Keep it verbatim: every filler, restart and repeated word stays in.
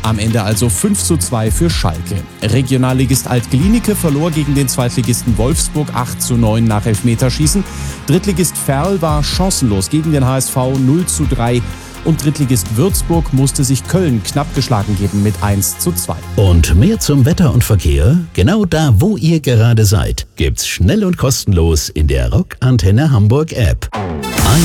Am Ende also fünf zu zwei für Schalke. Regionalligist Alt-Glienicke verlor gegen den Zweitligisten Wolfsburg acht zu neun nach Elfmeterschießen. Drittligist Verl war chancenlos gegen den H S V null zu drei. Und Drittligist Würzburg musste sich Köln knapp geschlagen geben mit eins zu zwei. Und mehr zum Wetter und Verkehr? Genau da, wo ihr gerade seid, gibt's schnell und kostenlos in der Rock Antenne Hamburg App.